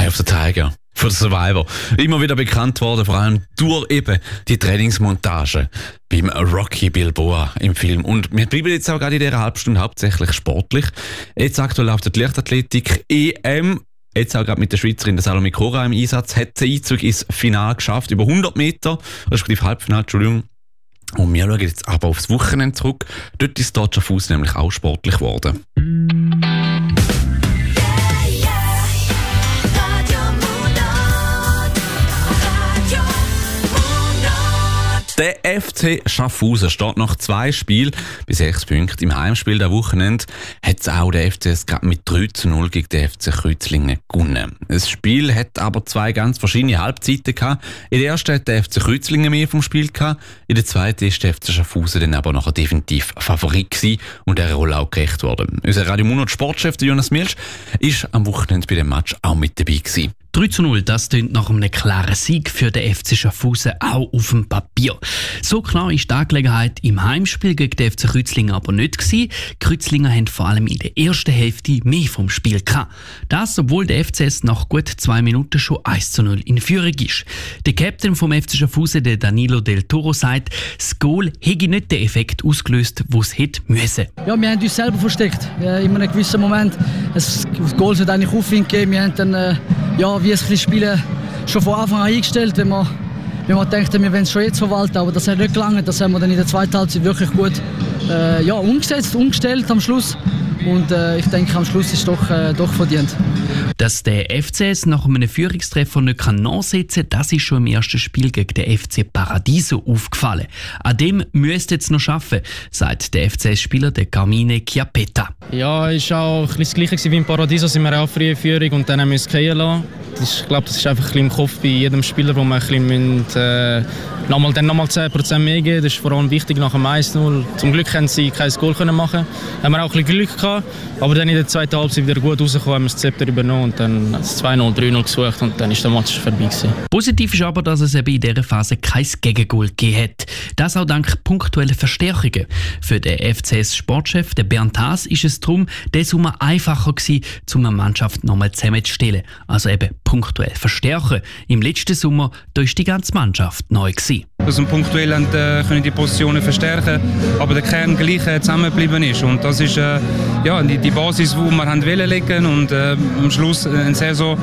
Eye of the Tiger von Survivor. Immer wieder bekannt worden, vor allem durch eben die Trainingsmontage beim Rocky Balboa im Film. Und wir bleiben jetzt auch gerade in dieser Halbstunde hauptsächlich sportlich. Jetzt aktuell läuft die Leichtathletik EM. Jetzt auch gerade mit der Schweizerin Salome Cora im Einsatz. Hat sie Einzug ins Finale geschafft, über 100 Meter, respektive Halbfinale, Entschuldigung. Und wir schauen jetzt aber aufs Wochenende zurück. Dort ist Dr. Fuß nämlich auch sportlich geworden. Der FC Schaffhausen steht nach 2 Spielen bei 6 Punkten. Im Heimspiel der Wochenende hat auch der FCS gerade mit 3:0 gegen den FC Kreuzlingen gewonnen. Das Spiel hat aber 2 ganz verschiedene Halbzeiten gehabt. In der ersten hat der FC Kreuzlingen mehr vom Spiel gehabt. In der zweiten ist der FC Schaffhausen dann aber nachher definitiv Favorit gewesen und der Rolle auch gerecht worden. Unser Radio Munot Sportchef Jonas Milch ist am Wochenende bei dem Match auch mit dabei gewesen. 3:0, das tönt nach einem klaren Sieg für den FC Schaffhausen auch auf dem Papier. So klar ist die Angelegenheit im Heimspiel gegen den FC Kreuzlingen aber nicht gewesen. Die Kreuzlinger haben vor allem in der ersten Hälfte mehr vom Spiel gehabt. Das, obwohl der FCS nach gut 2 Minuten schon 1:0 in Führung ist. Der Captain vom FC Schaffhausen, der Danilo Del Toro, sagt, das Goal hätte nicht den Effekt ausgelöst, den es hätte müssen. Ja, wir haben uns selber versteckt. In einem gewissen Moment. Das Goal sollte eigentlich Aufwind geben. Wir haben dann, wie es ein Spielen schon von Anfang an eingestellt, wenn wir dachten, wir wollen es schon jetzt verwalten, aber das hat nicht gelangt. Das haben wir dann in der zweiten Halbzeit wirklich gut umgestellt am Schluss. Und ich denke, am Schluss ist es doch verdient. Dass der FCS nach einem Führungstreffer nicht nachsetzen kann, das ist schon im ersten Spiel gegen den FC Paradiso aufgefallen. An dem müsste jetzt noch arbeiten, sagt der FCS-Spieler der Carmine Chiappetta. Ja, es war auch ein bisschen das Gleiche wie im Paradiso, sind wir auch früh in Führung und dann haben wir es fallen lassen. Ich glaube, das ist einfach ein bisschen im Kopf bei jedem Spieler, wo man ein bisschen nochmal 10% mehr geben. Das ist vor allem wichtig nach dem 1:0. Zum Glück haben sie kein Goal machen. Haben wir auch ein bisschen Glück gehabt, aber dann in der zweiten Halbzeit wieder gut rausgekommen, haben wir das Zepter übernommen und dann das 2:0, 3:0 gesucht und dann ist der Match vorbei gewesen. Positiv ist aber, dass es eben in dieser Phase kein Gegengol gegeben hat. Das auch dank punktuellen Verstärkungen. Für den FCS-Sportchef, der Bernd Haas, ist es darum, diesen Sommer einfacher gewesen, um eine Mannschaft nochmal zusammenzustellen. Also eben punktuell verstärken. Im letzten Sommer da ist die ganze Mannschaft neu gewesen. Also punktuell können die Positionen verstärken, aber der Kern gleich zusammengeblieben ist. Und das ist die Basis, die wir wollen legen. Und am Schluss eine Saison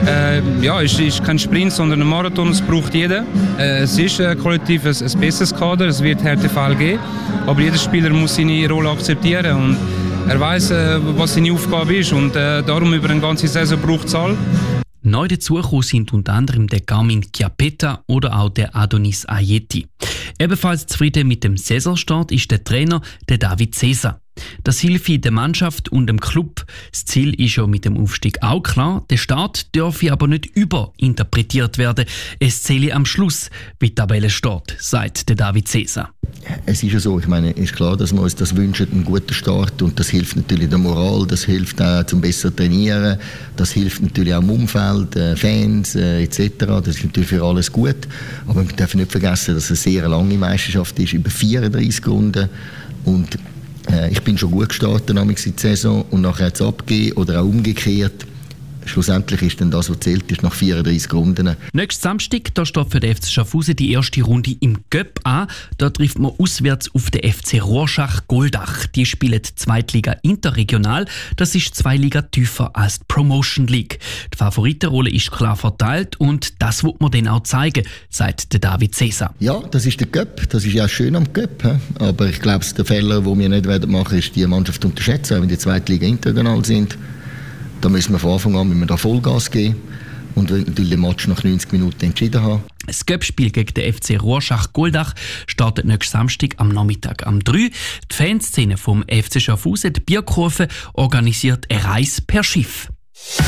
ist kein Sprint, sondern ein Marathon. Es braucht jeder. Es ist kollektiv ein besseres Kader. Es wird Härtefall geben, aber jeder Spieler muss seine Rolle akzeptieren und er weiß, was seine Aufgabe ist. Und darum über eine ganze Saison braucht es alle. Neu dazugekommen sind unter anderem der Carmine Chiappetta oder auch der Adonis Ayeti. Ebenfalls zufrieden mit dem Saisonstart ist der Trainer, der David Cesar. Das hilft der Mannschaft und dem Club. Das Ziel ist ja mit dem Aufstieg auch klar. Der Start dürfe aber nicht überinterpretiert werden. Es zähle am Schluss, wie die Tabelle steht, sagt der David Cesar. Es ist ja so, ich meine, ist klar, dass wir uns das wünschen, einen guten Start, und das hilft natürlich der Moral, das hilft auch zum besser trainieren, das hilft natürlich auch im Umfeld, Fans etc. Das ist natürlich für alles gut, aber wir dürfen nicht vergessen, dass es eine sehr lange Meisterschaft ist, über 34 Runden, und ich bin schon gut gestartet in der Saison und nachher hat es abgegeben oder auch umgekehrt. Schlussendlich ist dann das, was zählt, ist nach 34 Runden. Nächsten Samstag da steht für den FC Schaffhausen die erste Runde im Göpp an. Da trifft man auswärts auf den FC Rorschach-Goldach. Die spielen Zweitliga interregional. Das ist 2 Liga tiefer als die Promotion League. Die Favoritenrolle ist klar verteilt und das wird man dann auch zeigen, sagt der David Cesar. Ja, das ist der Göpp. Das ist ja schön am Göpp. Aber ich glaube, der Fehler, den wir nicht machen werden, ist, die Mannschaft unterschätzen, wenn die Zweitliga interregional sind. Da müssen wir von Anfang an da Vollgas geben und natürlich den Match nach 90 Minuten entschieden haben. Das Göpp-Spiel gegen den FC Rorschach-Goldach startet nächsten Samstag am Nachmittag um 3. Die Fanszene vom FC Schaffhausen, die Bierkurve, organisiert eine Reise per Schiff.